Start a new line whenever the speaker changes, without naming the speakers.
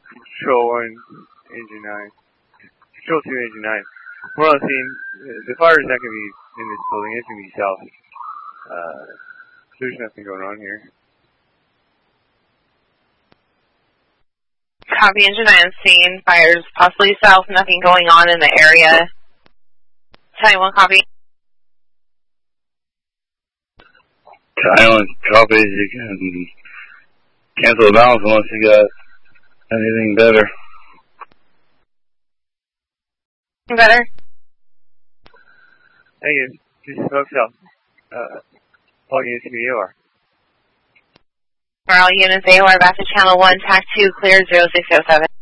Control 1, Engine 9. Control 2, Engine 9. We're on scene. The fire is not going to be in this building. It's going to be south. There's nothing going on here.
Copy, Engine 9 scene. Fires possibly south. Nothing going on in the area. Taiwan, copy.
Taiwan, copy. You can cancel the balance unless you got anything better.
Better?
Hey, this is Smoke South. All units to the AOR.
For all units, AOR back to channel 1, TAC 2, clear 0607.